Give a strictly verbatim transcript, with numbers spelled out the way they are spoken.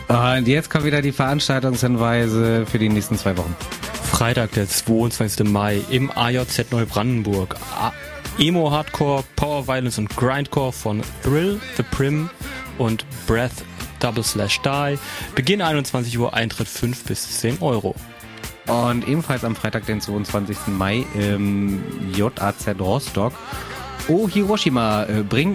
Und jetzt kommen wieder die Veranstaltungshinweise für die nächsten zwei Wochen. Freitag, der zweiundzwanzigster Mai im A J Z Neubrandenburg. A- Emo Hardcore, Power Violence und Grindcore von Thrill, The Prim und Breath Double Slash Die. Beginn einundzwanzig Uhr, Eintritt fünf bis zehn Euro. Und ebenfalls am Freitag, den zweiundzwanzigsten Mai im J A Z Rostock. Oh Hiroshima, äh, bring